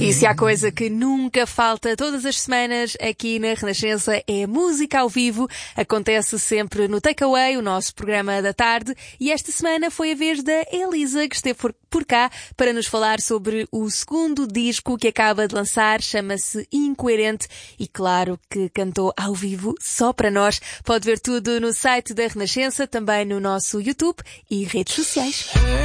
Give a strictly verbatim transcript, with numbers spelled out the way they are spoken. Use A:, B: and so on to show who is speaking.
A: E se há coisa que nunca falta todas as semanas aqui na Renascença é música ao vivo. Acontece sempre no Takeaway, o nosso programa da tarde. E esta semana foi a vez da Elisa, que esteve por, por cá para nos falar sobre o segundo disco que acaba de lançar. Chama-se Incoerente e claro que cantou ao vivo só para nós. Pode ver tudo no site da Renascença, também no nosso YouTube e redes sociais.